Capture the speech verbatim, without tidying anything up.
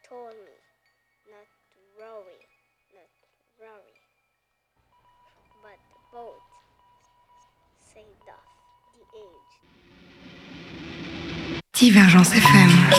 told me not to worry, not to worry. But the boat saved off the age. Divergence F M.